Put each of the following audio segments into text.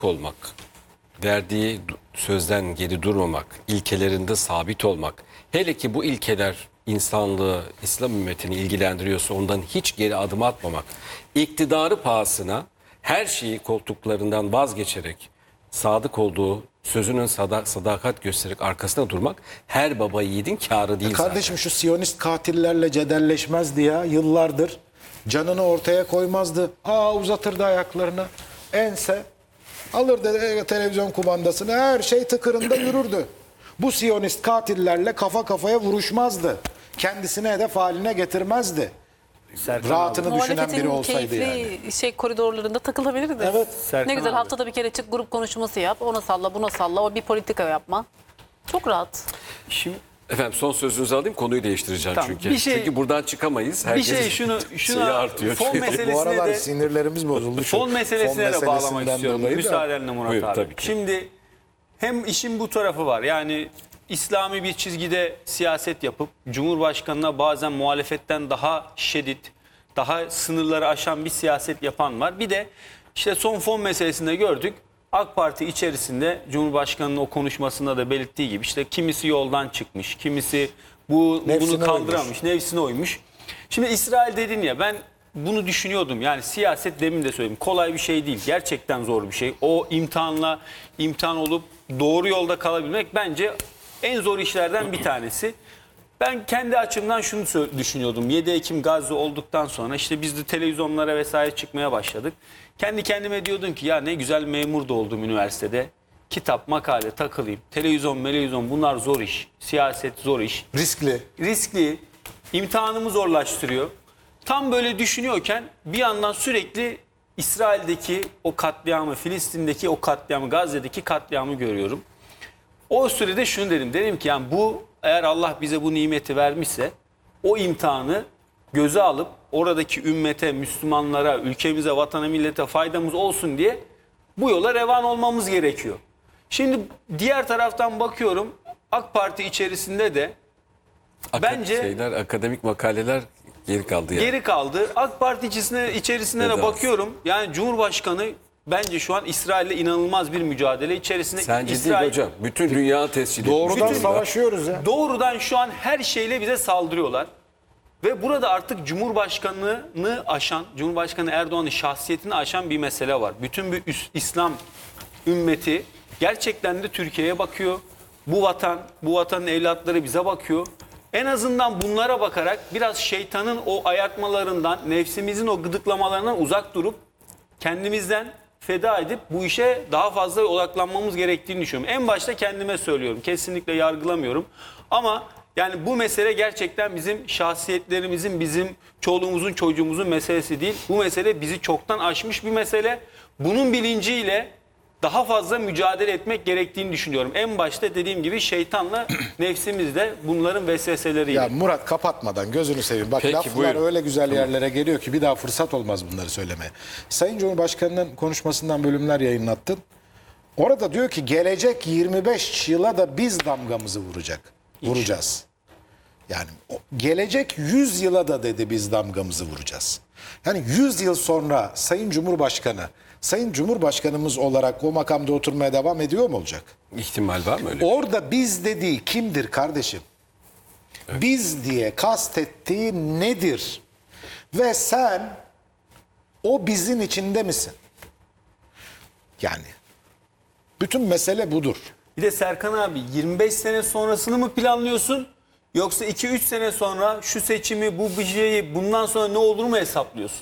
olmak, verdiği sözden geri durmamak, ilkelerinde sabit olmak, hele ki bu ilkeler insanlığı, İslam ümmetini ilgilendiriyorsa ondan hiç geri adım atmamak, iktidarı pahasına her şeyi koltuklarından vazgeçerek sadık olduğu sözünün sadakat göstererek arkasında durmak her baba yiğidin kârı değil Kardeşim şu Siyonist katillerle cedelleşmezdi ya yıllardır. Canını ortaya koymazdı. Uzatırdı ayaklarını. Ense alırdı televizyon kumandasını. Her şey tıkırında yürürdü. Bu Siyonist katillerle kafa kafaya vuruşmazdı. Kendisini hedef haline getirmezdi. Rahatını düşünen biri olsaydı yani. Keyifli koridorlarında takılabilirdi. Evet. Ne güzel abi. haftada bir kere çık grup konuşması yap. Ona salla buna salla. O bir politika yapma. Çok rahat. Şimdi Efendim son sözünüzü alayım, konuyu değiştireceğim Tamam, çünkü. bir şey- Çünkü buradan çıkamayız. bir Herkesin şey şeyi artıyor. fon çünkü. meselesine Bu aralar de sinirlerimiz bozuldu. fon meselesine de bağlamak meselesinden istiyorum. dolayı da. Müsaadenle Murat Buyurun, abi. tabii ki. Şimdi hem işin bu tarafı var. Yani İslami bir çizgide siyaset yapıp Cumhurbaşkanı'na bazen muhalefetten daha şiddet, daha sınırları aşan bir siyaset yapan var. Bir de işte son fon meselesinde gördük. AK Parti içerisinde Cumhurbaşkanı'nın o konuşmasında da belirttiği gibi işte kimisi yoldan çıkmış, kimisi bunu Nefsine kaldıramamış, nefsine uymuş. Şimdi İsrail dedin ya, ben bunu düşünüyordum. Yani siyaset, demin de söyledim, kolay bir şey değil. Gerçekten zor bir şey. O imtihan olup doğru yolda kalabilmek bence en zor işlerden bir tanesi. Ben kendi açımdan şunu düşünüyordum. 7 Ekim Gazze olduktan sonra işte biz de televizyonlara vesaire çıkmaya başladık. Kendi kendime diyordum ki ya ne güzel memur da oldum üniversitede. Kitap, makale takılayım. Televizyon bunlar zor iş. Siyaset zor iş. Riskli, imtihanımı zorlaştırıyor. Tam böyle düşünüyorken bir yandan sürekli İsrail'deki o katliamı, Filistin'deki o katliamı, Gazze'deki katliamı görüyorum. O sürede şunu dedim. Dedim ki yani bu, eğer Allah bize bu nimeti vermişse o imtihanı göze alıp oradaki ümmete, Müslümanlara, ülkemize, vatana, millete faydamız olsun diye bu yola revan olmamız gerekiyor. Şimdi diğer taraftan bakıyorum, AK Parti içerisinde de bence Akademik makaleler geri kaldı yani. geri kaldı. AK Parti içerisinde de Evet, bakıyorum. Yani Cumhurbaşkanı bence şu an İsrail'le inanılmaz bir mücadele içerisinde. Sence İsrail değil hocam. Bütün dünya tescil etmiş. Doğrudan durumda. savaşıyoruz ya. doğrudan şu an her şeyle bize saldırıyorlar. Ve burada artık Cumhurbaşkanı'nı aşan, Cumhurbaşkanı Erdoğan'ın şahsiyetini aşan bir mesele var. Bütün bir İslam ümmeti gerçekten de Türkiye'ye bakıyor. Bu vatanın evlatları bize bakıyor. En azından bunlara bakarak biraz şeytanın o ayartmalarından, nefsimizin o gıdıklamalarından uzak durup kendimizden feda edip bu işe daha fazla odaklanmamız gerektiğini düşünüyorum. En başta kendime söylüyorum. Kesinlikle yargılamıyorum. Ama yani bu mesele gerçekten bizim şahsiyetlerimizin, bizim çoluğumuzun, çocuğumuzun meselesi değil. Bu mesele bizi çoktan aşmış bir mesele. Bunun bilinciyle daha fazla mücadele etmek gerektiğini düşünüyorum. En başta dediğim gibi şeytanla nefsimizle, bunların vesveseleriyle. Ya Murat, kapatmadan gözünü seveyim. Bak Peki, laflar buyurun. öyle güzel yerlere geliyor ki bir daha fırsat olmaz bunları söylemeye. Sayın Cumhurbaşkanı'nın konuşmasından bölümler yayınlattın. Orada diyor ki gelecek 25 yıla da biz damgamızı vuracağız. Yani gelecek 100 yıla da dedi biz damgamızı vuracağız. Yani 100 yıl sonra Sayın Cumhurbaşkanımız olarak o makamda oturmaya devam ediyor mu olacak? İhtimal var mı öyle? Orada biz dediği kimdir kardeşim? Biz diye kastettiği nedir? Ve sen o bizin içinde misin? Yani bütün mesele budur. Bir de Serkan abi, 25 sene sonrasını mı planlıyorsun? Yoksa 2-3 sene sonra şu seçimi, bu bir şeyi, bundan sonra ne olur mu hesaplıyorsun?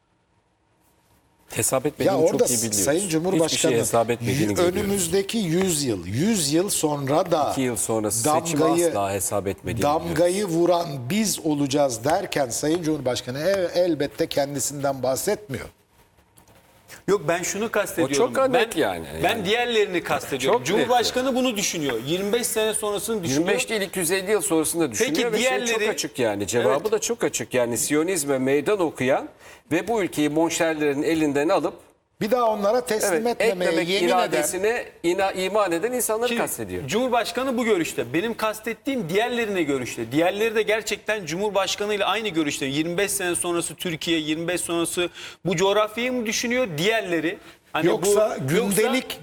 Hesap Ya etmediğini orada çok iyi biliyoruz. Sayın Hiçbir Cumhurbaşkanı şey hesap etmediğini görüyoruz. önümüzdeki 100 yıl sonra da 2 yıl sonrası seçimi asla hesap etmediğini damgayı vuran biz olacağız derken Sayın Cumhurbaşkanı elbette kendisinden bahsetmiyor. Yok, ben şunu kastediyorum. O çok net yani. Ben diğerlerini kastediyorum. Çok Cumhurbaşkanı bunu düşünüyor. 25 sene sonrasını düşünüyor. 25 değil 250 yıl sonrasında düşünüyor Peki ve şey çok diğerleri- açık yani. Cevabı Evet. da çok açık yani. Siyonizme meydan okuyan ve bu ülkeyi monşerlerin elinden alıp Bir daha onlara teslim etmemeye eklemek yemin eden iradesine iman eden insanları Şimdi, kastediyor. Cumhurbaşkanı bu görüşte. Benim kastettiğim diğerlerine görüşte. Diğerleri de gerçekten Cumhurbaşkanı ile aynı görüşte. 25 sene sonrası Türkiye, 25 sonrası bu coğrafyayı mı düşünüyor? Diğerleri. Hani yoksa